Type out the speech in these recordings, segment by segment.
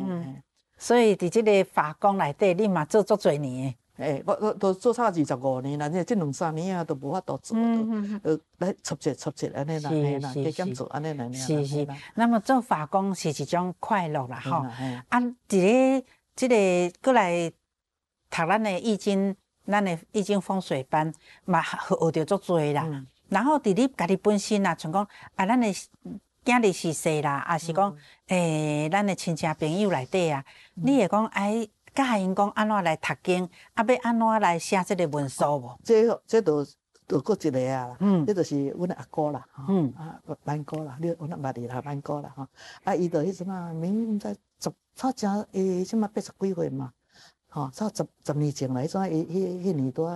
所以伫即个法工内底，你嘛做足侪年诶，我都做差25年啦，即2-3年啊都无法度做，来撮节安尼啦，嘿啦，加减做安尼啦， 是。那么做法工是一种快乐啦，吼。啊，伫个即个过来读咱的易经，咱的易经风水班嘛学着足侪啦。然后伫你家己本身啦，像讲啊，咱的囝儿逝世啦，啊是讲咱的亲戚朋友内底啊，你会讲哎。教因讲安怎来读经，啊要安怎来写即个文书无？ 这都搁一个啊，这就是阮阿姑啦，万姑啦，你阮捌你啦，万姑啦，啊伊就迄阵啊，明毋知差正什么80几岁嘛，差10年前啦，迄阵迄年多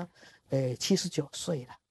79岁啦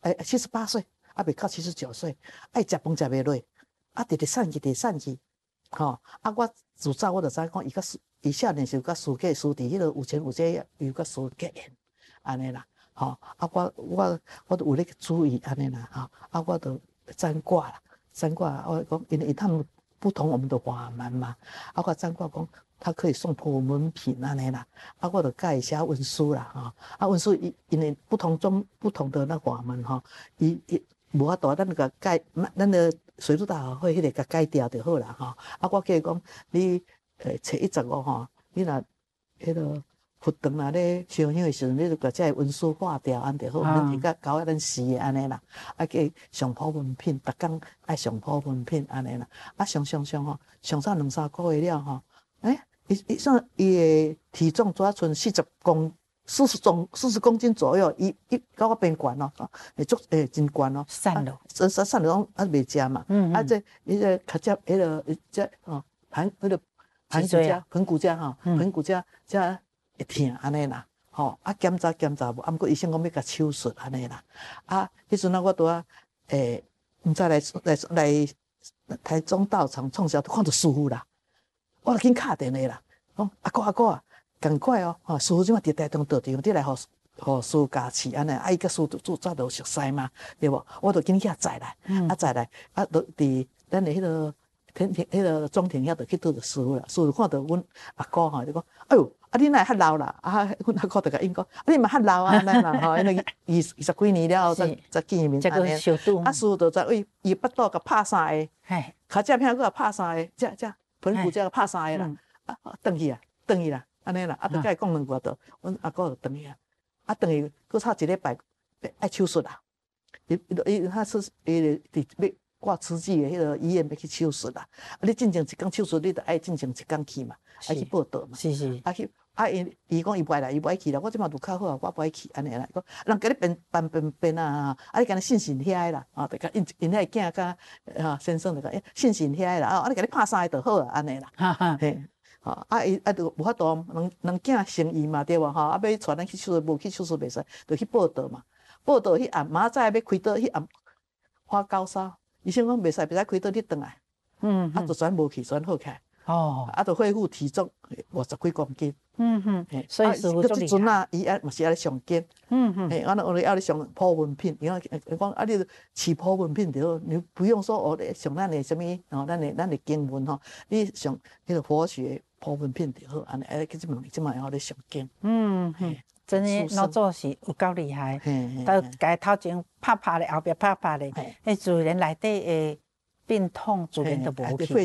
，78岁，啊未到79岁，爱食饭食袂落，啊直散去，啊我自早我就知讲伊少年时甲师姐师弟迄个有钱有势，又甲师结缘，安尼啦，啊我都有咧注意安尼啦，啊我都占卦啦，我讲因为他们不同我们的法门嘛，啊我占卦讲他可以送破门品安尼啦，啊我就改一下文书啦，啊文书因为不同的那法门伊无法度咱个改，咱个水陆大学会迄个甲改掉就好啦，啊我计讲你。初115你若迄个佛堂若咧烧香的时阵，你就甲这文书化掉安就好，咱直甲交咱死的安尼啦。啊，计上普文品，逐工爱上普文品安尼啦。啊，上上早2-3个月了伊的体重主要剩40公斤左右，伊到我边悬咯，真悬咯， 散落拢啊袂食嘛。啊，这伊个较接迄个这盘迄个。盆骨架盆骨架才会疼安尼啦，啊检查无，啊毋过医生讲要甲手术安尼啦，啊迄阵我拄啊毋知来台中道场创啥，看到师傅啦，我就紧敲电话啦，讲阿哥啊，赶快师傅即马伫台中道场，你来互师傅加持安尼，啊伊甲师傅早都熟悉嘛，对无？我就紧载来，啊都伫咱的迄个。迄个中庭遐就去拄着师傅啦，师傅看到阮阿姑就讲，哎哟，啊你哪会较老啦？啊，阮阿姑就甲因讲，啊你嘛较老啊，安尼啦，因为20几年了后才见面安尼。啊，师傅就知伊腹肚甲拍3个，脚趾片佫拍3个，这盆骨这拍3个啦，啊，转去啦，安尼啦，啊，就甲伊讲2句就，阮阿姑就转去啊，转去佫差1礼拜爱手术啦，他是要。挂瓷器的迄个医院要去手术啦，啊！你进前1天手术，你着爱进前1天去嘛，爱去报道嘛。 是。 伊讲伊不爱去啦，我即马愈较好啊，我不爱去安尼啦。讲人甲你变啊，啊！你甲你信遐个啦，就甲因遐囝甲先生就讲信遐个啦，啊！你甲你拍3个就好啊，安尼啦。嘿，伊就无法度，两囝生意嘛对无啊，要带咱去手术，无去手术袂使，就去报道嘛。报道迄暗明仔载要开刀，迄暗花高烧。医生讲袂使开刀，你转来，啊，就全无去，全好起来，啊，就恢复体重50几公斤， 所以师傅即阵啊，伊嘛是爱上经，我咧要上普文品，伊讲啊，你起普文品就好，你不用说上咱的什么咱的经文你上迄个佛学普文品就好，安尼即嘛要咧上经， 真诶，老祖是有够厉害，都家头前拍咧，后壁拍咧，迄自然内底诶病痛自然都无去。